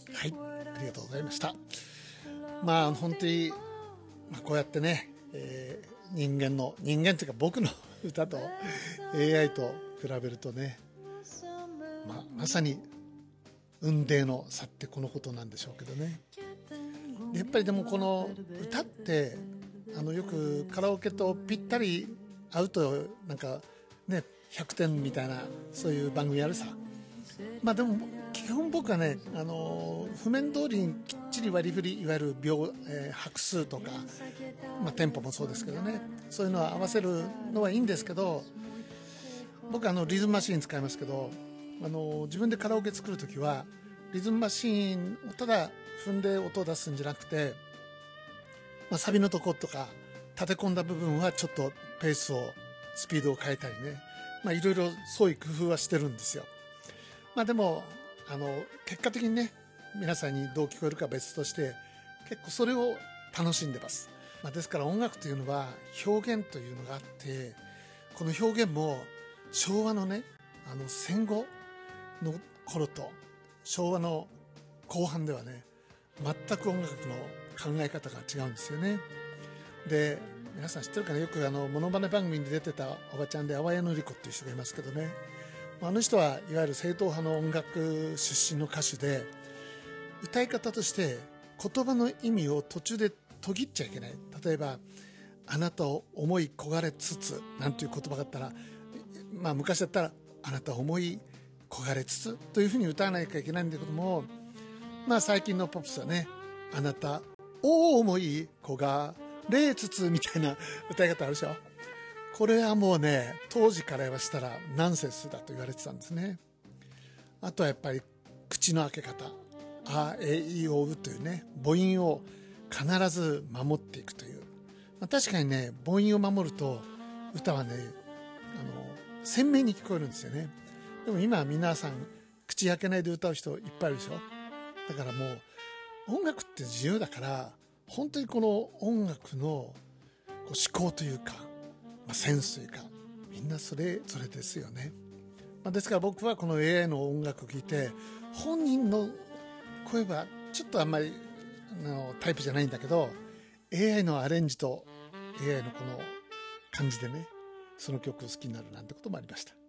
はい、ありがとうございました。本当に、こうやってね、人間というか僕の歌と AI と比べるとね、まさに雲泥の差ってこのことなんでしょうけどね。でやっぱりでもこの歌ってよくカラオケとぴったり合うとなんかね100点みたいなそういう番組あるさ。でも基本僕はね譜面通りにきっちり割り振りいわゆる拍数とか、テンポもそうですけどね、そういうのは合わせるのはいいんですけど、僕はリズムマシーン使いますけど自分でカラオケ作るときはリズムマシーンをただ踏んで音を出すんじゃなくて、サビのとことか立て込んだ部分はちょっとペースをスピードを変えたりね、いろいろそういう工夫はしてるんですよ。でも結果的にね皆さんにどう聞こえるか別として結構それを楽しんでます。ですから音楽というのは表現というのがあって、この表現も昭和のね戦後の頃と昭和の後半ではね全く音楽の考え方が違うんですよね。で皆さん知ってるかな、よくモノマネ番組に出てたおばちゃんで淡谷のり子っていう人がいますけどね、あの人はいわゆる正統派の音楽出身の歌手で、歌い方として言葉の意味を途中で途切っちゃいけない。例えばあなたを思い焦がれつつなんていう言葉があったら、昔だったらあなたを思い焦がれつつというふうに歌わなきゃいけないんだけども、最近のポップスはね、あなたを思い焦がれつつみたいな歌い方あるでしょ。これはもうね当時から言わしたらナンセンスだと言われてたんですね。あとはやっぱり口の開け方、あえいおうというね母音を必ず守っていくという、確かにね母音を守ると歌はね鮮明に聞こえるんですよね。でも今は皆さん口開けないで歌う人いっぱいいるでしょ。だからもう音楽って自由だから本当にこの音楽の思考というか、センスというかみんなそれぞれですよね。ですから僕はこの AI の音楽を聴いて本人の声はちょっとあんまりタイプじゃないんだけど AI のアレンジと AI のこの感じでねその曲を好きになるなんてこともありました。